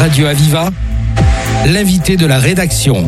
Radio Aviva, l'invité de la rédaction.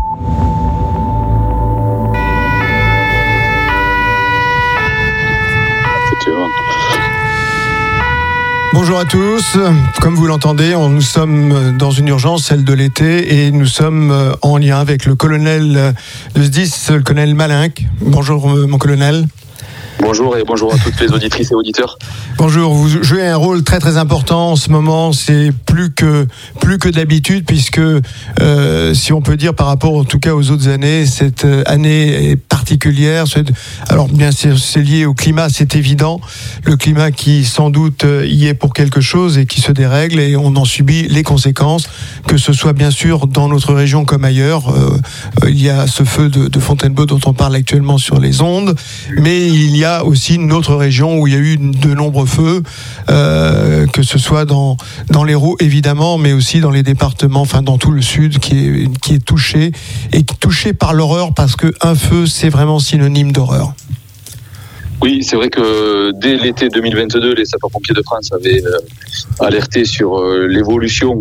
Bonjour à tous, comme vous l'entendez, nous sommes dans une urgence, celle de l'été, et nous sommes en lien avec le colonel de SDIS, le colonel Malinck. Bonjour mon colonel. Bonjour et bonjour à toutes les auditrices et auditeurs. Bonjour, vous jouez un rôle très très important en ce moment, c'est plus que d'habitude puisque si on peut dire par rapport en tout cas aux autres années, cette année est particulière. Alors bien sûr c'est lié au climat, c'est évident, le climat qui sans doute y est pour quelque chose et qui se dérègle et on en subit les conséquences, que ce soit bien sûr dans notre région comme ailleurs. Il y a ce feu de Fontainebleau dont on parle actuellement sur les ondes, mais il y a aussi une autre région où il y a eu de nombreux feux, que ce soit dans l'Hérault évidemment, mais aussi dans les départements, enfin dans tout le sud qui est touché, et touché par l'horreur, parce qu'un feu c'est vraiment synonyme d'horreur. Oui, c'est vrai que dès l'été 2022, les sapeurs-pompiers de France avaient alerté sur l'évolution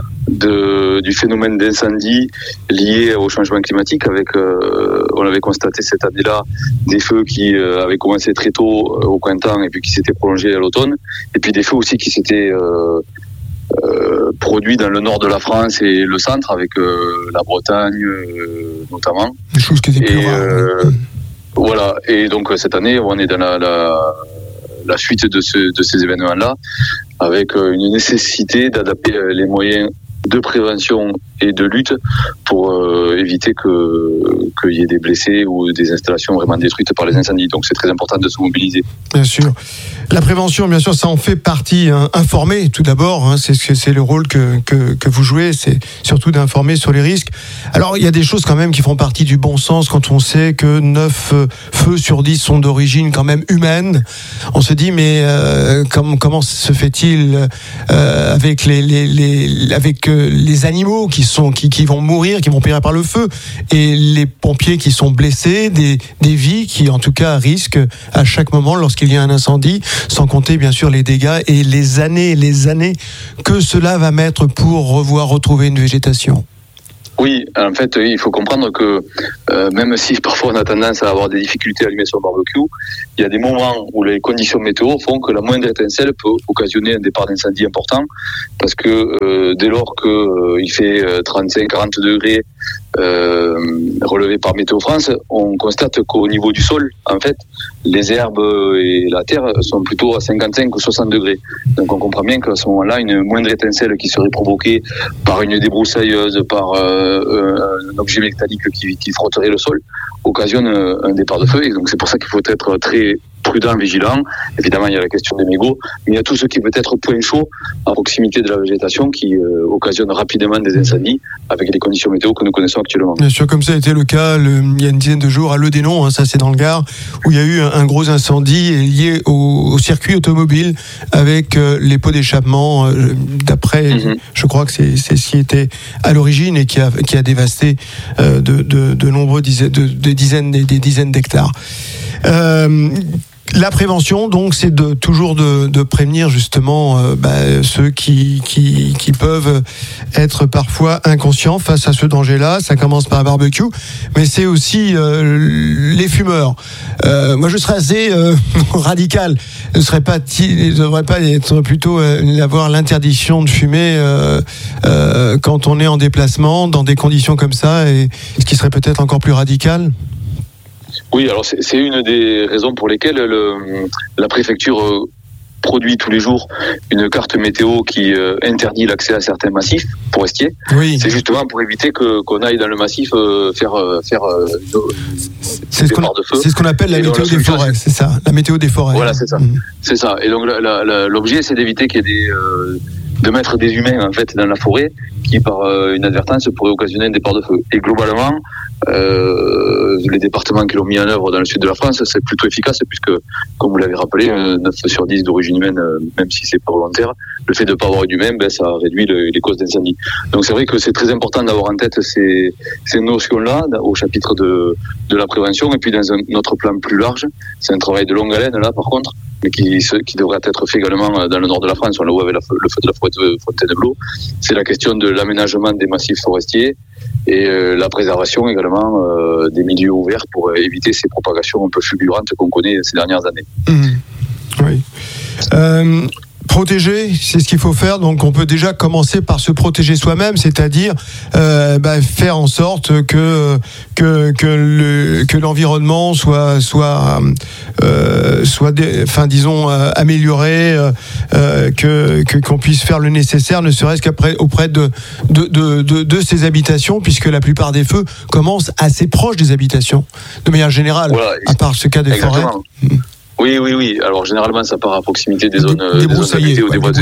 du phénomène d'incendie lié au changement climatique. On avait constaté cette année-là des feux qui avaient commencé très tôt au printemps et puis qui s'étaient prolongés à l'automne, et puis des feux aussi qui s'étaient produits dans le nord de la France et le centre, avec la Bretagne notamment. Des choses qui étaient plus rares. Voilà, et donc cette année on est dans la suite de ces événements-là, avec une nécessité d'adapter les moyens de prévention et de lutte pour éviter qu'il y ait des blessés ou des installations vraiment détruites par les incendies. Donc c'est très important de se mobiliser. Bien sûr. La prévention, bien sûr, ça en fait partie. Informer, tout d'abord, c'est le rôle que vous jouez, c'est surtout d'informer sur les risques. Alors, il y a des choses quand même qui font partie du bon sens quand on sait que 9 feux sur 10 sont d'origine quand même humaine. On se dit, mais comment se fait-il avec les animaux qui vont mourir, qui vont périr par le feu, et les pompiers qui sont blessés, des vies qui en tout cas risquent à chaque moment lorsqu'il y a un incendie, sans compter bien sûr les dégâts et les années que cela va mettre pour retrouver une végétation. Oui, en fait, il faut comprendre que même si parfois on a tendance à avoir des difficultés à allumer son barbecue, il y a des moments où les conditions météo font que la moindre étincelle peut occasionner un départ d'incendie important, parce que dès lors qu'il fait 35-40 degrés relevé par Météo France, on constate qu'au niveau du sol, en fait, les herbes et la terre sont plutôt à 55 ou 60 degrés. Donc on comprend bien qu'à ce moment-là, une moindre étincelle qui serait provoquée par une débroussailleuse, par un objet métallique qui frotterait le sol, occasionne un départ de feu. Et donc c'est pour ça qu'il faut être très prudent, vigilant. Évidemment, il y a la question des mégots, mais il y a tout ce qui peut être point chaud à proximité de la végétation qui occasionne rapidement des incendies avec les conditions météo que nous connaissons actuellement. Bien sûr, comme ça a été le cas il y a une dizaine de jours à Le Dénon, ça c'est dans le Gard, où il y a eu un gros incendie lié au circuit automobile avec les pots d'échappement. D'après, je crois que c'est ce qui était à l'origine et qui a dévasté de nombreux des dizaines d'hectares. La prévention, donc, c'est toujours de prévenir justement ceux qui peuvent être parfois inconscients face à ce danger-là. Ça commence par un barbecue, mais c'est aussi les fumeurs. Moi, je serais assez radical. Ne devrait pas être plutôt avoir l'interdiction de fumer quand on est en déplacement dans des conditions comme ça, et ce qui serait peut-être encore plus radical. Oui, alors c'est une des raisons pour lesquelles la préfecture produit tous les jours une carte météo qui interdit l'accès à certains massifs forestiers. Oui. C'est justement pour éviter qu'on aille dans le massif faire des départs de feu. C'est ce qu'on appelle la météo des forêts, c'est ça, la météo des forêts. Voilà, c'est ça. C'est ça. Et donc l'objet, c'est d'éviter qu'il y ait de mettre des humains en fait dans la forêt qui par inadvertance pourraient occasionner un départ de feu. Et globalement, les départements qui l'ont mis en œuvre dans le sud de la France, c'est plutôt efficace puisque, comme vous l'avez rappelé, 9 sur 10 d'origine humaine, même si c'est pas volontaire, le fait de ne pas avoir eu d'humain, ça réduit les causes d'incendie. Donc c'est vrai que c'est très important d'avoir en tête ces notions-là au chapitre de la prévention, et puis dans un autre plan plus large, c'est un travail de longue haleine là par contre, mais qui devrait être fait également dans le nord de la France. On l'a vu avec le feu de la Fontainebleau. C'est la question de l'aménagement des massifs forestiers et la préservation également des milieux ouverts pour éviter ces propagations un peu fulgurantes qu'on connaît ces dernières années. Oui. Protéger, c'est ce qu'il faut faire. Donc, on peut déjà commencer par se protéger soi-même, c'est-à-dire faire en sorte que l'environnement soit amélioré, qu'on puisse faire le nécessaire, ne serait-ce auprès de ces habitations, puisque la plupart des feux commencent assez proches des habitations, de manière générale, voilà, à part ce cas des forêts. Oui. Alors généralement, ça part à proximité des zones débroussaillées ou des voies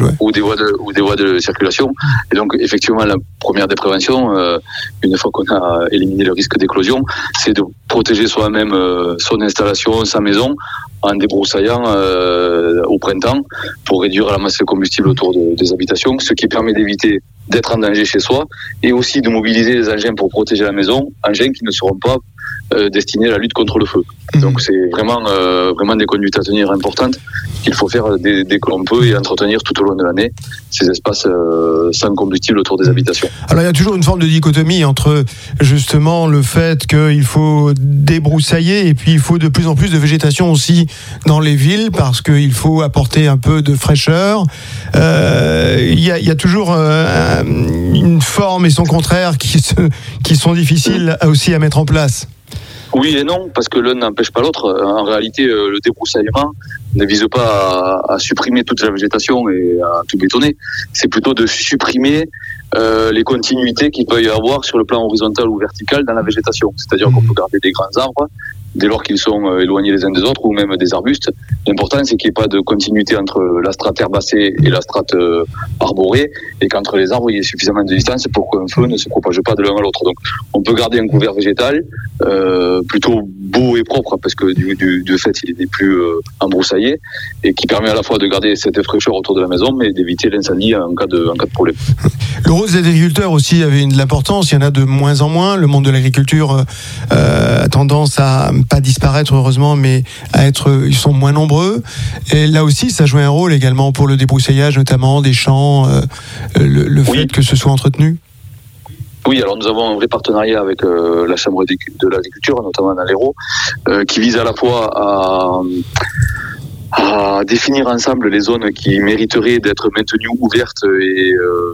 de circulation. Et donc effectivement, la première des préventions, une fois qu'on a éliminé le risque d'éclosion, c'est de protéger soi-même son installation, sa maison, en débroussaillant au printemps pour réduire la masse de combustible autour des habitations, ce qui permet d'éviter d'être en danger chez soi et aussi de mobiliser les engins pour protéger la maison, engins qui ne seront pas destinés à la lutte contre le feu. Donc c'est vraiment des conduites à tenir importantes qu'il faut faire dès que l'on peut et entretenir tout au long de l'année ces espaces sans combustible autour des habitations. Alors il y a toujours une forme de dichotomie entre justement le fait qu'il faut débroussailler et puis il faut de plus en plus de végétation aussi dans les villes parce qu'il faut apporter un peu de fraîcheur. Il y a toujours une forme et son contraire qui sont difficiles aussi à mettre en place. Oui et non, parce que l'un n'empêche pas l'autre. En réalité, le débroussaillement ne vise pas à supprimer toute la végétation et à tout bétonner. C'est plutôt de supprimer les continuités qu'il peut y avoir sur le plan horizontal ou vertical dans la végétation. C'est-à-dire qu'on peut garder des grands arbres dès lors qu'ils sont éloignés les uns des autres, ou même des arbustes. L'important, c'est qu'il n'y ait pas de continuité entre la strate herbacée et la strate arborée, et qu'entre les arbres, il y ait suffisamment de distance pour qu'un feu ne se propage pas de l'un à l'autre. Donc, on peut garder un couvert végétal plutôt beau et propre, parce que du fait, il n'est plus embroussaillé, et qui permet à la fois de garder cette fraîcheur autour de la maison, mais d'éviter l'incendie en cas de problème. Le rôle des agriculteurs aussi avait de l'importance. Il y en a de moins en moins. Le monde de l'agriculture a tendance à pas disparaître, heureusement, mais ils sont moins nombreux. Et là aussi, ça jouait un rôle également pour le débroussaillage, notamment des champs, le fait que ce soit entretenu. Oui, alors nous avons un vrai partenariat avec la Chambre de l'agriculture, notamment dans l'Hérault, qui vise à la fois à définir ensemble les zones qui mériteraient d'être maintenues ouvertes et